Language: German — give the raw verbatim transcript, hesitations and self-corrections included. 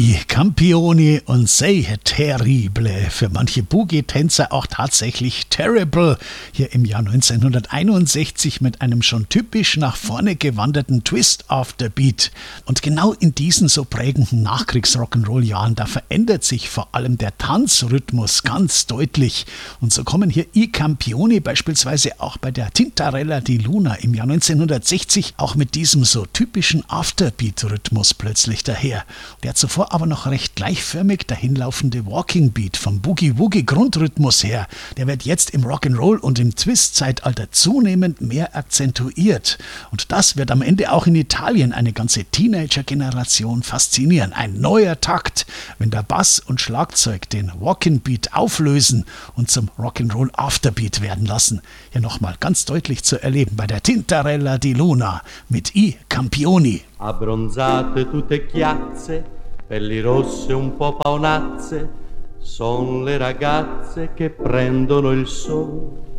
I Campioni und Sei Terrible, für manche Boogie-Tänzer auch tatsächlich terrible, hier im Jahr neunzehnhunderteinundsechzig mit einem schon typisch nach vorne gewanderten Twist of the Beat. Und genau in diesen so prägenden Nachkriegs-Rock'n'Roll-Jahren, da verändert sich vor allem der Tanzrhythmus ganz deutlich. Und so kommen hier I Campioni beispielsweise auch bei der Tintarella di Luna im Jahr neunzehnhundertsechzig auch mit diesem so typischen Afterbeat-Rhythmus plötzlich daher. Der zuvor aber noch recht gleichförmig dahinlaufende Walking Beat vom Boogie-Woogie-Grundrhythmus her, der wird jetzt im Rock'n'Roll und im Twist-Zeitalter zunehmend mehr akzentuiert. Und das wird am Ende auch in Italien eine ganze Teenager-Generation faszinieren. Ein neuer Takt, wenn der Bass und Schlagzeug den Walking Beat auflösen und zum Rock'n'Roll Afterbeat werden lassen. Hier nochmal ganz deutlich zu erleben bei der Tintarella di Luna mit I Campioni. Abbronzate tutte chiazze, pelli rosse un po' paonazze, son le ragazze che prendono il sole